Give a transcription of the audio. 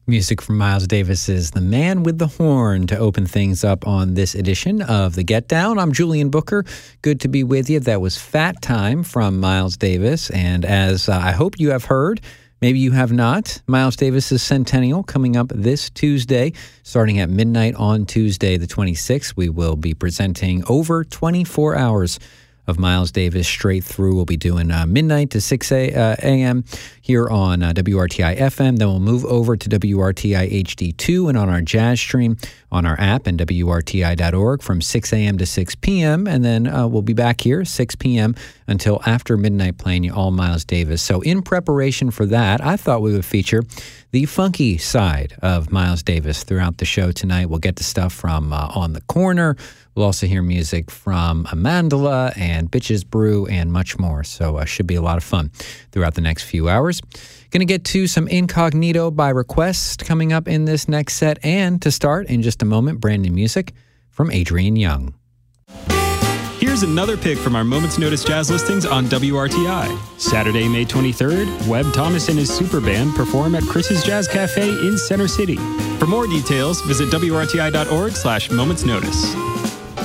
Music from Miles Davis's The Man with the Horn to open things up on this edition of The Get Down. I'm Julian Booker. Good to be with you. That was Fat Time from Miles Davis. And as I hope you have heard, maybe you have not, Miles Davis's centennial coming up this Tuesday. Starting at midnight on Tuesday, the 26th, we will be presenting over 24 hours of Miles Davis straight through. We'll be doing midnight to 6 a.m. here on WRTI FM. Then we'll move over to WRTI HD2 and on our jazz stream on our app and WRTI.org from 6 a.m. to 6 p.m. And then we'll be back here 6 p.m. until after midnight playing you all Miles Davis. So in preparation for that, I thought we would feature the funky side of Miles Davis throughout the show tonight. We'll get to stuff from On the Corner. We'll also hear music from Amandla and Bitches Brew and much more. So should be a lot of fun throughout the next few hours. Going to get to some Incognito by request coming up in this next set. And to start in just a moment, brand new music from Adrian Young. Here's another pick from our Moments Notice jazz listings on WRTI. Saturday, May 23rd, Webb Thomas and his super band perform at Chris's Jazz Cafe in Center City. For more details, visit WRTI.org/momentsnotice.